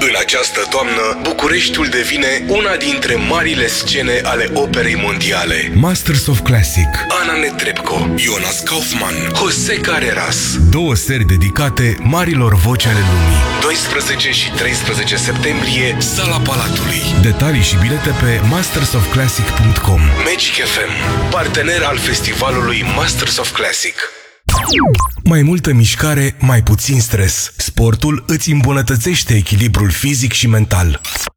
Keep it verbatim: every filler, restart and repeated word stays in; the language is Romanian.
În această toamnă, Bucureștiul devine una dintre marile scene ale operei mondiale. Masters of Classic, Ana Netrebko, Jonas Kaufman, José Carreras. două seri dedicate marilor voci ale lumii. doisprezece și treisprezece septembrie, Sala Palatului. Detalii și bilete pe masters of classic punct com. Magic F M, partener al festivalului Masters of Classic. Mai multă mișcare, mai puțin stres. Sportul îți îmbunătățește echilibrul fizic și mental.